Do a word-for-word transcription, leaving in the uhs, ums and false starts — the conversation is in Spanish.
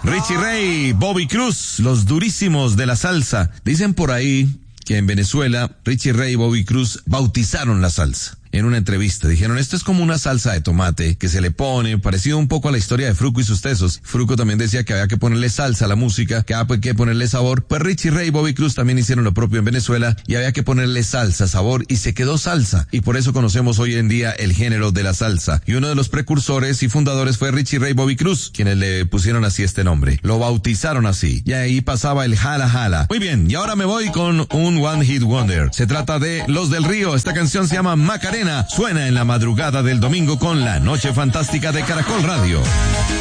Richie Ray, Bobby Cruz, los durísimos de la salsa. Dicen por ahí que en Venezuela, Richie Ray y Bobby Cruz bautizaron la salsa. En una entrevista dijeron, esto es como una salsa de tomate que se le pone, parecido un poco a la historia de Fruco y sus tesos. Fruco también decía que había que ponerle salsa a la música, que había que ponerle sabor. Pues Richie Ray y Bobby Cruz también hicieron lo propio en Venezuela y había que ponerle salsa, sabor, y se quedó salsa. Y por eso conocemos hoy en día el género de la salsa. Y uno de los precursores y fundadores fue Richie Ray y Bobby Cruz, quienes le pusieron así este nombre. Lo bautizaron así. Y ahí pasaba el jala jala. Muy bien, y ahora me voy con un One Hit Wonder. Se trata de Los del Río. Esta canción se llama Macarena. Suena en la madrugada del domingo con La Noche Fantástica de Caracol Radio.